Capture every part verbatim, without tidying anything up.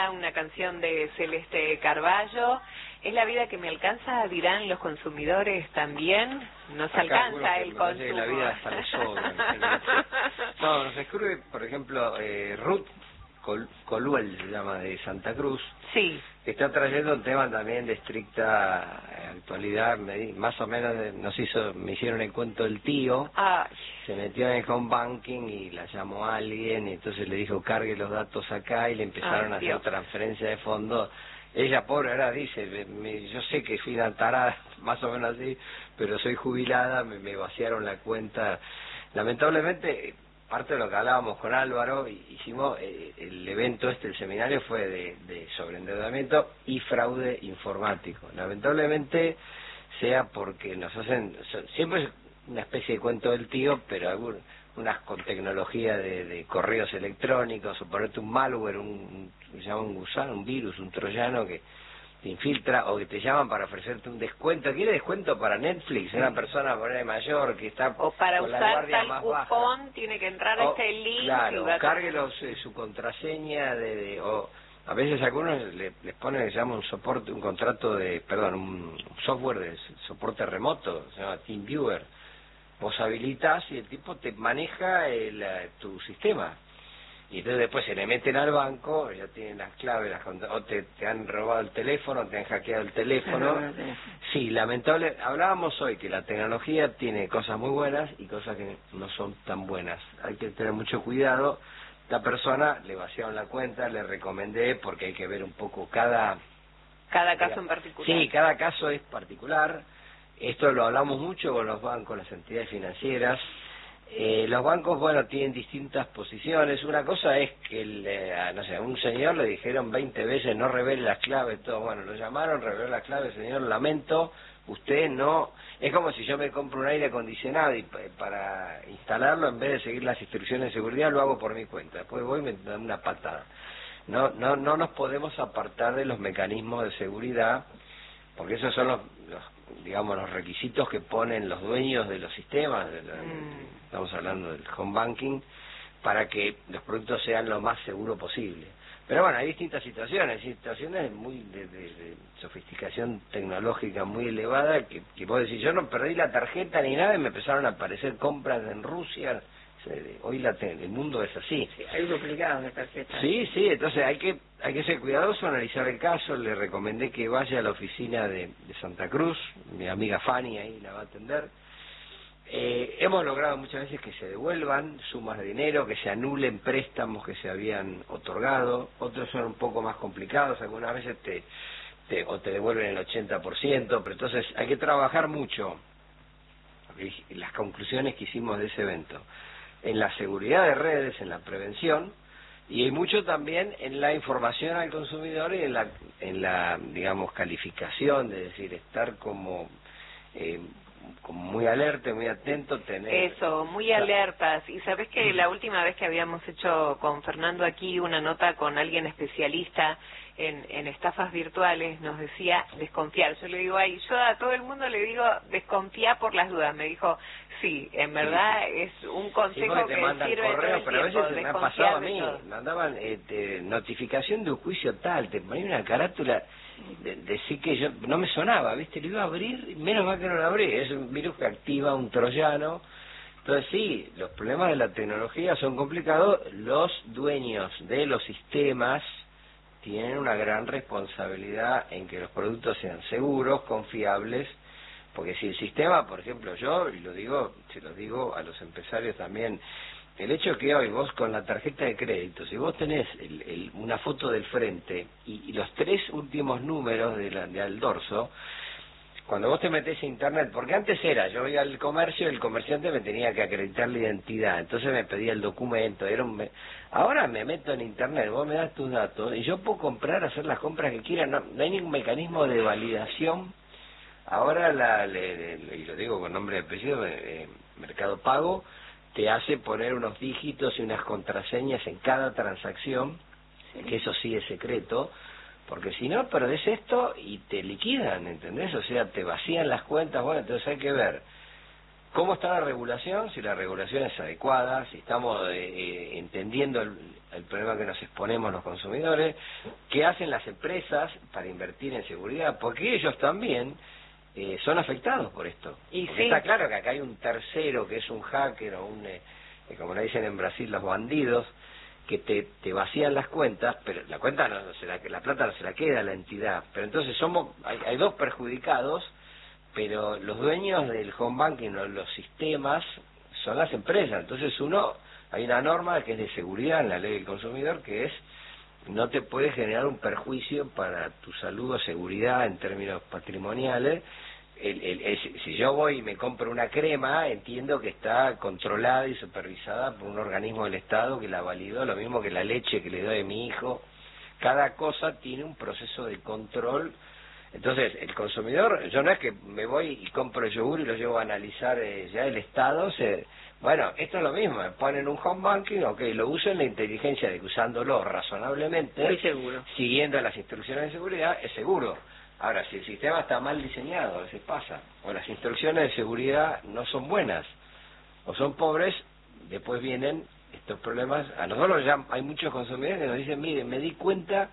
Una canción de Celeste Carballo. ¿Es la vida que me alcanza? Dirán los consumidores también. Nos Acá alcanza el que consumo. que la vida hasta le sobra. No, nos escribe, por ejemplo, eh, Ruth Col Coluel, se llama, de Santa Cruz. Sí. Está trayendo un tema también de estricta actualidad. Me, más o menos de, nos hizo, me hicieron el cuento del tío. Ay. Se metió en el home banking y la llamó a alguien y entonces le dijo cargue los datos acá y le empezaron Ay, a hacer Dios. transferencia de fondos. Ella, pobre, ahora dice, me, me, yo sé que fui una tarada, más o menos así, pero soy jubilada, me, me vaciaron la cuenta. Lamentablemente, parte de lo que hablábamos con Álvaro, hicimos eh, el evento este, el seminario fue de, de sobreendeudamiento y fraude informático. Lamentablemente, sea porque nos hacen, siempre es una especie de cuento del tío, pero algún, unas con tecnología de, de correos electrónicos, o ponerte un malware, un, se llama un gusano, un virus, un troyano que te infiltra, o que te llaman para ofrecerte un descuento. ¿Quiere descuento para Netflix? Una persona por ahí mayor que está o para con usar la guardia tal más cupón baja. Tiene que entrar o, a este link. Claro, y cárguelos eh, su contraseña de, de o a veces a algunos le, les ponen, se llama un soporte, un contrato de, perdón, un software de soporte remoto, se llama TeamViewer. Vos habilitas y el tipo te maneja el, tu sistema. Y entonces después se le meten al banco, ya tienen las claves, las o te, te han robado el teléfono, te han hackeado el teléfono. Sí, lamentable. Hablábamos hoy que la tecnología tiene cosas muy buenas y cosas que no son tan buenas. Hay que tener mucho cuidado. La persona le vaciaron la cuenta, le recomendé, porque hay que ver un poco cada... Cada caso en particular. Sí, cada caso es particular. Esto lo hablamos mucho con los bancos, las entidades financieras. Eh, los bancos, bueno, tienen distintas posiciones. Una cosa es que, el, eh, no sé, a un señor le dijeron veinte veces no revele las claves, todo. Bueno, lo llamaron, reveló las claves, señor, lamento, usted no... Es como si yo me compro un aire acondicionado y para instalarlo, en vez de seguir las instrucciones de seguridad, lo hago por mi cuenta. Después voy y me dan una patada. No, no, no nos podemos apartar de los mecanismos de seguridad, porque esos son los, los digamos, los requisitos que ponen los dueños de los sistemas, de la, mm. estamos hablando del home banking, para que los productos sean lo más seguro posible. Pero bueno, hay distintas situaciones, situaciones muy de, de, de sofisticación tecnológica muy elevada, que, que vos decís, yo no perdí la tarjeta ni nada, y me empezaron a aparecer compras en Rusia. Hoy la el mundo es así. Sí, hay duplicados de tarjetas. Sí, sí, entonces hay que hay que ser cuidadoso, analizar el caso. Le recomendé que vaya a la oficina de, de Santa Cruz, mi amiga Fanny ahí la va a atender. Eh, hemos logrado muchas veces que se devuelvan sumas de dinero, que se anulen préstamos que se habían otorgado. Otros son un poco más complicados, algunas veces te, te o te devuelven el ochenta por ciento, pero entonces hay que trabajar mucho. Las conclusiones que hicimos de ese evento: en la seguridad de redes, en la prevención, y hay mucho también en la información al consumidor y en la, en la digamos, calificación, de decir, estar como, eh, como muy alerta, muy atento, tener... Eso, muy alertas. Y sabes que la última vez que habíamos hecho con Fernando aquí una nota con alguien especialista en, en estafas virtuales, nos decía desconfiar. Yo le digo, ay, yo a todo el mundo le digo desconfía por las dudas. Me dijo, sí, en verdad sí, es un consejo sí, te que mandan sirve correos, todo el pero a veces me ha pasado a mí, todo. mandaban este, notificación de un juicio tal, te ponían una carátula, de, decir que yo no me sonaba, ¿viste? Lo iba a abrir, menos mal que no lo abrí, es un virus que activa un troyano. Entonces sí, los problemas de la tecnología son complicados. Los dueños de los sistemas tienen una gran responsabilidad en que los productos sean seguros, confiables, porque si el sistema, por ejemplo, yo, y lo digo, se lo digo a los empresarios también, el hecho que hoy vos con la tarjeta de crédito, si vos tenés el, el, una foto del frente y, y los tres últimos números de la, de al dorso, cuando vos te metés a internet, porque antes era, yo iba al comercio y el comerciante me tenía que acreditar la identidad, entonces me pedía el documento, era un... ahora me meto en internet, vos me das tus datos y yo puedo comprar, hacer las compras que quiera, no, no hay ningún mecanismo de validación. Ahora, la, le, le, y lo digo con nombre y apellido, eh, Mercado Pago te hace poner unos dígitos y unas contraseñas en cada transacción, sí, que eso sí es secreto, porque si no perdés esto y te liquidan, ¿entendés? O sea, te vacían las cuentas. Bueno, entonces hay que ver cómo está la regulación, si la regulación es adecuada, si estamos eh, eh, entendiendo el, el problema que nos exponemos los consumidores, qué hacen las empresas para invertir en seguridad, porque ellos también eh, son afectados por esto. Y porque sí. Está claro que acá hay un tercero que es un hacker o un, eh, como le dicen en Brasil, los bandidos, que te, te vacían las cuentas, pero la cuenta no, no se la, la plata no se la queda a la entidad. Pero entonces somos hay, hay dos perjudicados, pero los dueños del home banking o los sistemas son las empresas. Entonces uno, hay una norma que es de seguridad en la ley del consumidor, que es no te puede generar un perjuicio para tu salud o seguridad en términos patrimoniales. El, el, el, si yo voy y me compro una crema, entiendo que está controlada y supervisada por un organismo del Estado que la validó, lo mismo que la leche que le doy a mi hijo. Cada cosa tiene un proceso de control. Entonces, el consumidor, yo no es que me voy y compro el yogur y lo llevo a analizar eh, ya el Estado. Se, bueno, esto es lo mismo, me ponen un home banking, ok, lo uso en la inteligencia de que usándolo razonablemente, muy seguro, siguiendo las instrucciones de seguridad, es seguro. Ahora, si el sistema está mal diseñado, a veces pasa, o las instrucciones de seguridad no son buenas, o son pobres, después vienen estos problemas. A nosotros ya hay muchos consumidores que nos dicen, mire, me di cuenta,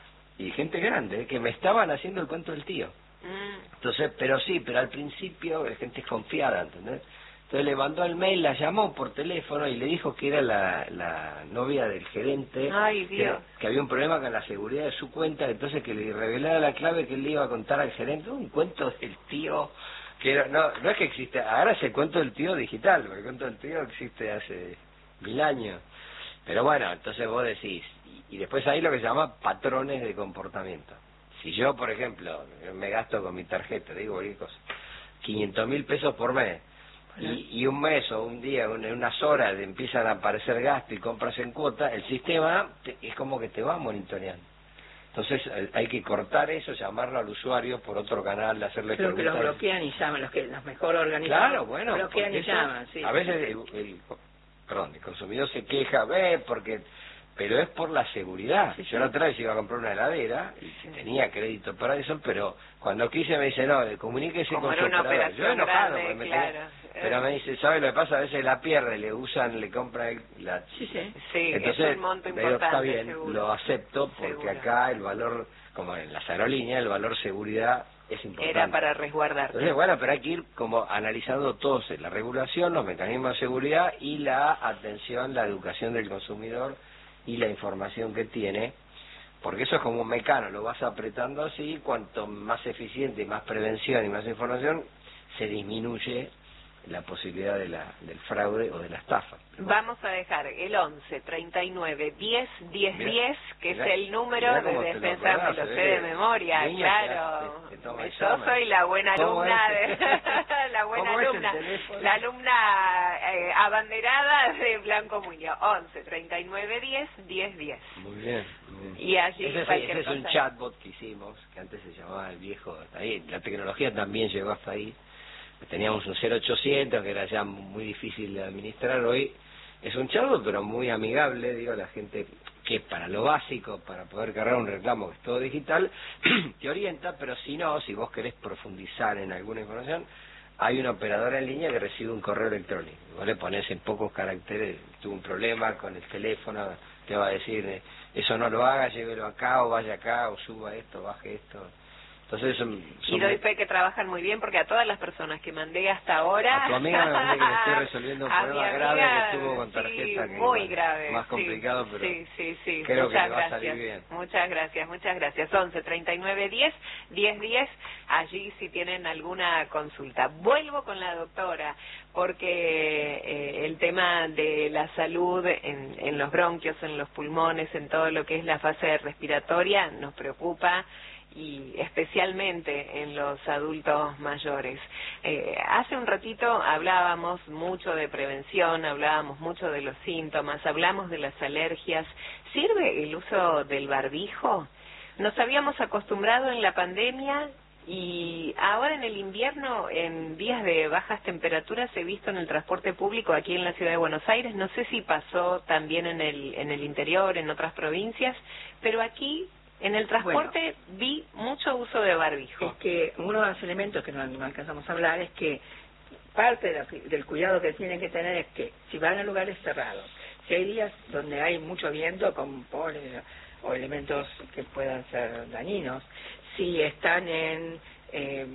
y gente grande, que me estaban haciendo el cuento del tío. Mm. Entonces, pero sí, pero al principio la gente es confiada, ¿entendés? Entonces le mandó el mail, la llamó por teléfono y le dijo que era la, la novia del gerente. Ay, Dios. Que, que había un problema con la seguridad de su cuenta, entonces que le revelara la clave que él le iba a contar al gerente. Un cuento del tío, que era, no, no es que existe, ahora es el cuento del tío digital, porque el cuento del tío existe hace mil años. Pero bueno, entonces vos decís, y, y después hay lo que se llama patrones de comportamiento. Si yo, por ejemplo, me gasto con mi tarjeta, digo cualquier cosa, quinientos mil pesos por mes, y, y un mes o un día, en unas horas empiezan a aparecer gastos y compras en cuota, el sistema te, es como que te va monitoreando. Entonces hay que cortar eso, llamarlo al usuario por otro canal, hacerle creo preguntas. que los bloquean y llaman, los que los mejor organizados. Claro, bueno, bloquean y eso, llaman, sí. A veces el, el, perdón, el consumidor se queja, ve, porque... pero es por la seguridad. Sí, sí. Yo la otra vez iba a comprar una heladera y sí. tenía crédito para eso, pero cuando quise me dice, no, comuníquese como con su operador. Yo enojado, grande, me claro. tenía, pero me dice, ¿sabe lo que pasa? A veces la pierde, le usan, le compran la... Sí, sí. Sí, entonces, es un monto digo, importante, está bien, seguro. lo acepto porque seguro. Acá el valor, como en las aerolíneas, el valor seguridad es importante. Era para resguardar. Entonces, bueno, pero hay que ir como analizando todos, la regulación, los mecanismos de seguridad y la atención, la educación del consumidor y la información que tiene, porque eso es como un mecano, lo vas apretando así, cuanto más eficiente, más prevención y más información, se disminuye la posibilidad de la, del fraude o de la estafa. Vamos a dejar el once, treinta y nueve, diez, diez, diez, que mirá, es el número de defensa, me lo sé de memoria, claro. Te, te Yo soy la buena alumna, de, la buena alumna, la alumna eh, abanderada de Blanco Muñoz. once, treinta y nueve, diez, diez, diez. Muy bien, muy bien. Y allí ese, cualquier ese es un cosa. chatbot que hicimos, que antes se llamaba el viejo, ahí, la tecnología también llegó hasta ahí. Teníamos un cero ochocientos que era ya muy difícil de administrar. Hoy es un chatbot pero muy amigable, digo, la gente que para lo básico, para poder cargar un reclamo que es todo digital, te orienta, pero si no, si vos querés profundizar en alguna información, hay una operadora en línea que recibe un correo electrónico. Vos le ponés en pocos caracteres, tuve un problema con el teléfono, te va a decir, eso no lo haga, llévelo acá, o vaya acá, o suba esto, baje esto. Entonces son, son y doy fe que trabajan muy bien, porque a todas las personas que mandé hasta ahora, a tu amiga me mandé que le estoy resolviendo un problema grave que tuvo con tarjeta, sí, que muy bueno, grave, más complicado, sí, pero sí, sí, sí. creo muchas que le va gracias, a salir bien. Muchas gracias, muchas gracias. once, treinta y nueve, diez, diez, diez, allí si tienen alguna consulta. Vuelvo con la doctora, porque eh, el tema de la salud en, en los bronquios, en los pulmones, en todo lo que es la fase respiratoria, nos preocupa, y especialmente en los adultos mayores. Eh, hace un ratito hablábamos mucho de prevención, hablábamos mucho de los síntomas, hablamos de las alergias. ¿Sirve el uso del barbijo? Nos habíamos acostumbrado en la pandemia y ahora en el invierno, en días de bajas temperaturas, he visto en el transporte público aquí en la ciudad de Buenos Aires, no sé si pasó también en el, en el interior, en otras provincias, pero aquí en el transporte bueno, vi mucho uso de barbijo. Es que uno de los elementos que no, no alcanzamos a hablar es que parte de la, del cuidado que tienen que tener es que si van a lugares cerrados, si hay días donde hay mucho viento con polen o elementos que puedan ser dañinos, si están en, eh,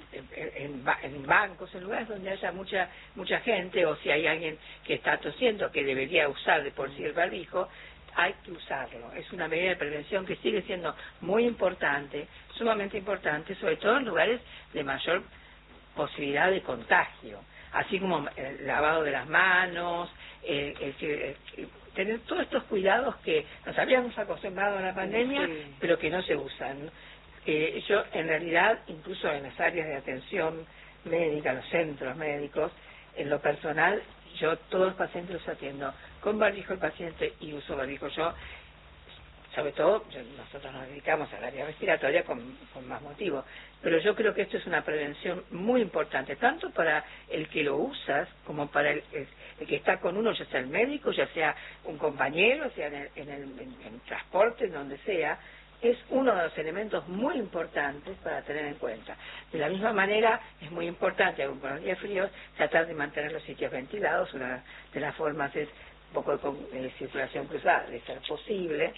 en, en, en bancos, en lugares donde haya mucha mucha gente, o si hay alguien que está tosiendo que debería usar de por sí el barbijo, hay que usarlo. Es una medida de prevención que sigue siendo muy importante, sumamente importante, sobre todo en lugares de mayor posibilidad de contagio, así como el lavado de las manos, eh, el, el, el, tener todos estos cuidados que nos habíamos acostumbrado a la pandemia, sí, pero que no se usan. Eh, yo, en realidad, incluso en las áreas de atención médica, los centros médicos, en lo personal, yo todos los pacientes los atiendo con barbijo el paciente y uso barbijo yo, sobre todo, yo, nosotros nos dedicamos al área respiratoria con, con más motivo, pero yo creo que esto es una prevención muy importante, tanto para el que lo usas como para el, el, el que está con uno, ya sea el médico, ya sea un compañero, sea en el, en el en, en transporte, en donde sea. Es uno de los elementos muy importantes para tener en cuenta. De la misma manera, es muy importante, aun con los días fríos, tratar de mantener los sitios ventilados. Una de las formas es un poco de, de circulación cruzada, de ser posible,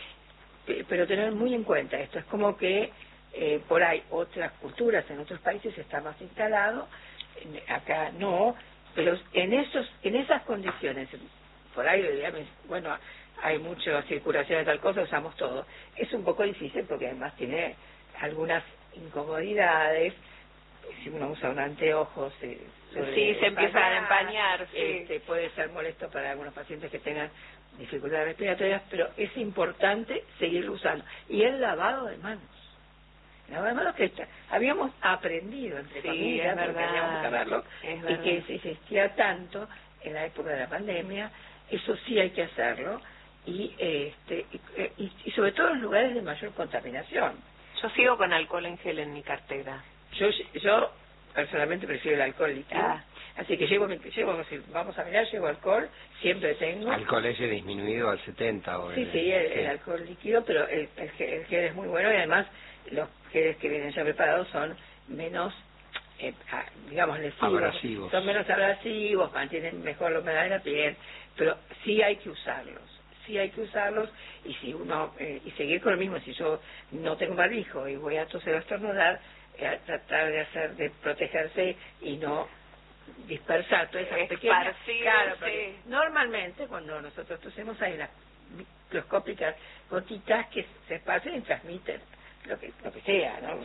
pero tener muy en cuenta esto. Es como que eh, por ahí otras culturas, en otros países está más instalado, acá no, pero en esos en esas condiciones, por ahí, bueno, hay mucha circulación de tal cosa, usamos todo. Es un poco difícil porque además tiene algunas incomodidades. Si uno usa un anteojo, se, sí, se empiezan a empañar. Sí. Este, puede ser molesto para algunos pacientes que tengan dificultades respiratorias, pero es importante seguirlo usando. Y el lavado de manos. El lavado de manos que está, habíamos aprendido, entre sí, comillas, es porque habíamos que verlo, es y que se existía tanto en la época de la pandemia. Eso sí hay que hacerlo. Y, este, y, y sobre todo en lugares de mayor contaminación. Yo sigo con alcohol en gel en mi cartera. Yo yo personalmente prefiero el alcohol líquido, ah. así que llevo, llevo, si vamos a mirar, llevo alcohol, siempre tengo. ¿Alcohol ese disminuido al setenta? O sí, el, sí, el, sí, el alcohol líquido, pero el, el, gel, el gel es muy bueno y además los geles que vienen ya preparados son menos, eh, digamos, lesivos, abrasivos. Son menos abrasivos, mantienen mejor la humedad de la piel, pero sí hay que usarlos. Sí hay que usarlos y si uno eh, y seguir con lo mismo. Si yo no tengo barbijo y voy a toser o estornudar, eh, tratar de hacer de protegerse y no dispersar todas esas pequeñas. Claro, sí. Normalmente cuando nosotros tosemos hay unas microscópicas gotitas que se esparcen y transmiten lo que lo que sea, ¿no?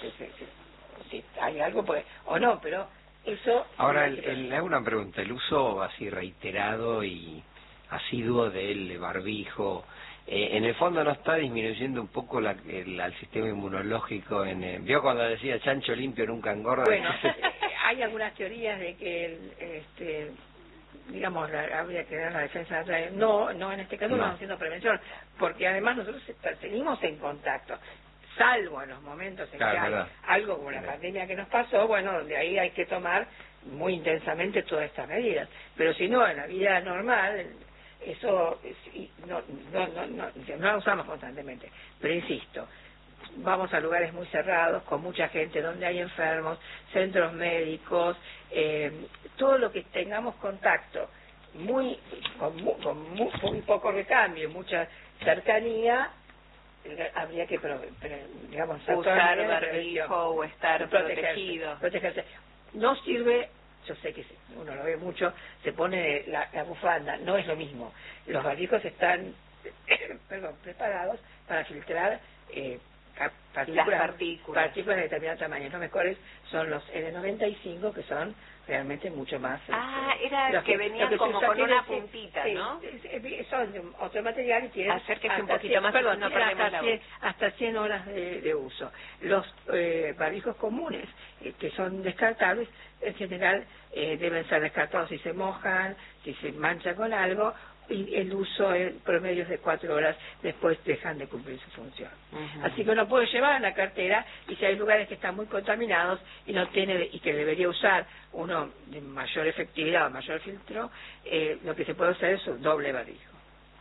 Si hay algo pues o no, pero eso. Ahora el, el, le hago una pregunta. El uso así reiterado y asiduo del barbijo, eh, en el fondo no está disminuyendo un poco la, el, el sistema inmunológico. En eh, vio cuando decía chancho limpio nunca engorda. Bueno, hay algunas teorías de que el, este digamos la, habría que dar la defensa de no no en este caso no. Estamos haciendo prevención porque además nosotros seguimos en contacto, salvo en los momentos en claro, que hay verdad. algo como la pandemia que nos pasó, bueno, donde ahí hay que tomar muy intensamente todas estas medidas, pero si no en la vida normal eso no no no no, no lo usamos constantemente, pero insisto, vamos a lugares muy cerrados con mucha gente donde hay enfermos, centros médicos, eh, todo lo que tengamos contacto muy con, muy, con muy, muy poco recambio, mucha cercanía, habría que pero, pero, digamos usar barbijo o estar protegido. Protegerse. No sirve. Yo sé que uno lo ve mucho, se pone la, la bufanda, no es lo mismo. Los barbijos están perdón, preparados para filtrar eh, partículas, Las partículas. partículas de determinado tamaño. Los mejores son los N noventa y cinco, que son realmente mucho más. Ah, este, era los que, que venían que como con una puntita, sí, ¿no? Sí, son de otro material y tienen acérquese un poquito cien, más, perdón, no hasta, cien, hasta cien horas de, de uso. Los eh, barbijos comunes, eh, que son descartables, en general eh, deben ser descartados si se mojan, si se mancha con algo, y el uso en promedio es de cuatro horas, después dejan de cumplir su función. Uh-huh. Así que uno puede llevar en la cartera, y si hay lugares que están muy contaminados y no tiene y que debería usar uno de mayor efectividad o mayor filtro, eh, lo que se puede usar es un doble barbijo.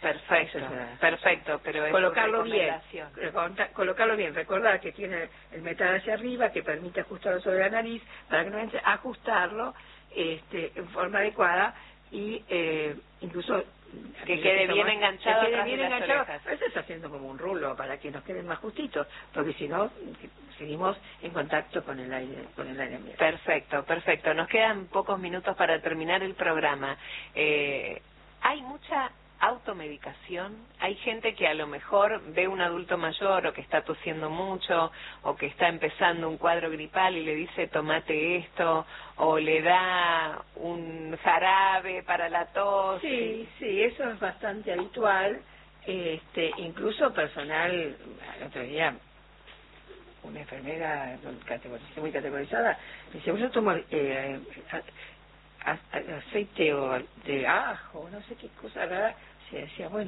Perfecto, Eso es una- perfecto, pero es colocarlo tu bien, recomendación. colocarlo bien, recordar que tiene el metal hacia arriba, que permite ajustarlo sobre la nariz, para que no entre, ajustarlo este, en forma adecuada y eh, incluso que quede bien enganchado que quede atrás bien de las enganchado. orejas. A veces haciendo como un rulo para que nos queden más justitos, porque si no seguimos en contacto con el aire, con el aire ambiente. Perfecto, perfecto. Nos quedan pocos minutos para terminar el programa. Eh, hay mucha automedicación. Hay gente que a lo mejor ve un adulto mayor o que está tosiendo mucho o que está empezando un cuadro gripal y le dice tomate esto o le da un jarabe para la tos. Sí, sí, eso es bastante habitual. Este, incluso personal, el otro día una enfermera muy categorizada me dice, yo tomo eh, a, a, aceite o de ajo, no sé qué cosa rara. Se decía, bueno,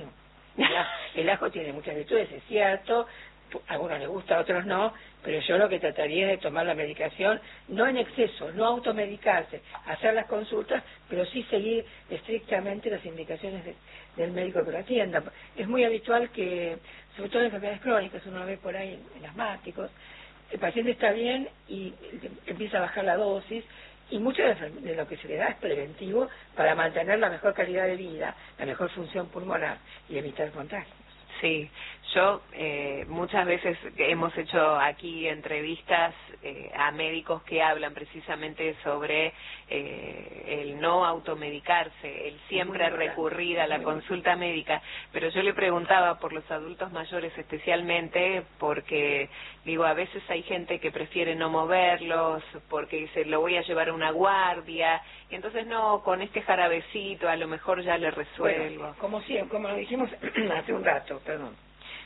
el ajo tiene muchas virtudes, es cierto, a algunos les gusta, a otros no, pero yo lo que trataría es de tomar la medicación, no en exceso, no automedicarse, hacer las consultas, pero sí seguir estrictamente las indicaciones de, del médico que lo atienda. Es muy habitual que, sobre todo en enfermedades crónicas, uno lo ve por ahí en, en asmáticos, el paciente está bien y empieza a bajar la dosis, y mucho de lo que se le da es preventivo para mantener la mejor calidad de vida, la mejor función pulmonar y evitar contagios. Sí, yo eh, muchas veces hemos hecho aquí entrevistas eh, a médicos que hablan precisamente sobre eh, el no automedicarse, el siempre recurrir a la consulta médica, pero yo le preguntaba por los adultos mayores especialmente porque, digo, a veces hay gente que prefiere no moverlos porque dice, lo voy a llevar a una guardia, y entonces no, con este jarabecito a lo mejor ya le resuelvo. Bueno, como siempre, como lo dijimos hace un rato, perdón.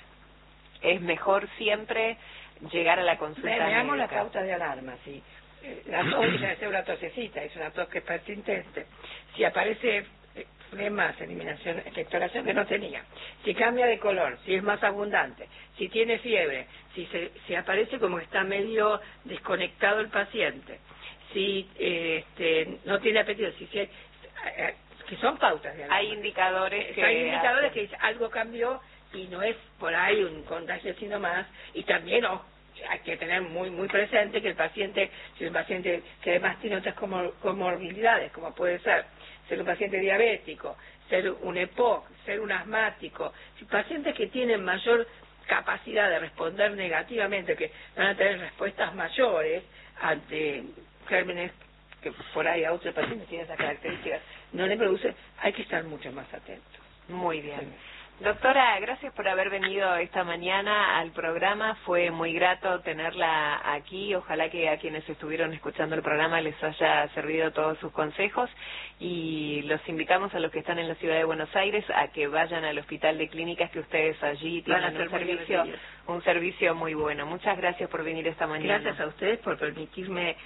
Es mejor siempre llegar a la consulta médica. Veamos la pauta de alarma, sí. La tos ya es una tosecita, es una tos que es persistente. Si aparece flemas, eliminación, expectoración que no tenía, si cambia de color, si es más abundante, si tiene fiebre, si se si aparece como que está medio desconectado el paciente, si eh, este, no tiene apetito, si se, eh, que son pautas de alarma. Hay indicadores que hay indicadores hacen. que dicen algo cambió y no es por ahí un contagio sino más, y también oh, hay que tener muy muy presente que el paciente, si el paciente que además tiene otras comor comorbilidades, como puede ser ser un paciente diabético, ser un E P O C, ser un asmático, si pacientes que tienen mayor capacidad de responder negativamente, que van a tener respuestas mayores ante gérmenes que por ahí a otros pacientes tienen esas características, no le produce, hay que estar mucho más atentos. Muy bien. Sí. Doctora, gracias por haber venido esta mañana al programa, fue muy grato tenerla aquí, ojalá que a quienes estuvieron escuchando el programa les haya servido todos sus consejos y los invitamos a los que están en la ciudad de Buenos Aires a que vayan al Hospital de Clínicas, que ustedes allí tienen un servicio, un servicio muy bueno. Muchas gracias por venir esta mañana. Gracias a ustedes por permitirme